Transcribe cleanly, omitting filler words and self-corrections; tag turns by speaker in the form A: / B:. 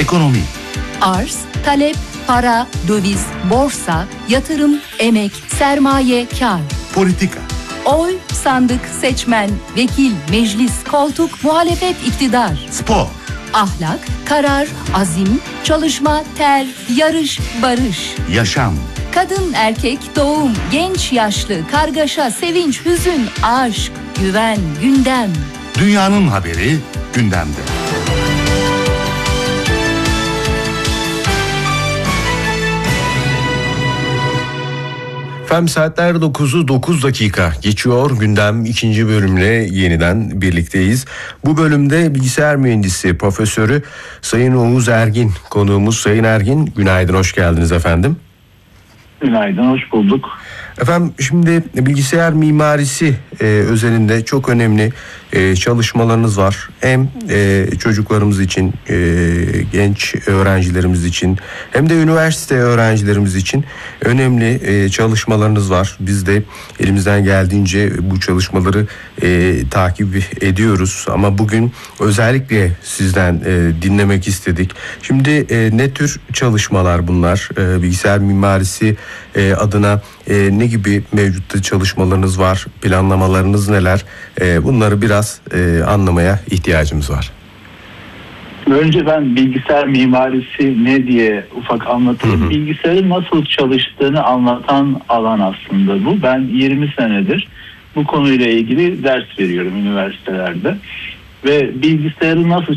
A: Ekonomi.
B: Arz, talep, para, döviz, borsa, yatırım, emek, sermaye, kar.
A: Politika.
B: Oy, sandık, seçmen, vekil, meclis, koltuk, muhalefet, iktidar.
A: Spor.
B: Ahlak, karar, azim, çalışma, ter, yarış, barış.
A: Yaşam.
B: Kadın, erkek, doğum, genç, yaşlı, kargaşa, sevinç, hüzün, aşk, güven, gündem.
A: Dünyanın haberi gündemde.
C: Efendim saatler 9'u 9 dakika geçiyor. Gündem 2. bölümle yeniden birlikteyiz. Bu bölümde bilgisayar mühendisi profesörü Sayın Oğuz Ergin konuğumuz. Sayın Ergin, günaydın, hoş geldiniz efendim.
D: Günaydın, hoş bulduk.
C: Efendim şimdi bilgisayar mimarisi özelinde çok önemli çalışmalarınız var. Hem çocuklarımız için, genç öğrencilerimiz için hem de üniversite öğrencilerimiz için önemli çalışmalarınız var. Biz de elimizden geldiğince bu çalışmaları takip ediyoruz. Ama bugün özellikle sizden dinlemek istedik. Şimdi ne tür çalışmalar bunlar? Bilgisayar mimarisi adına ne gibi mevcutta çalışmalarınız var? Planlamalarınız neler? Bunları biraz anlamaya ihtiyacımız var.
D: Önce ben bilgisayar mimarisi ne diye ufak anlatayım. Bilgisayarın nasıl çalıştığını anlatan alan aslında bu. Ben 20 senedir bu konuyla ilgili ders veriyorum üniversitelerde. Ve bilgisayarın nasıl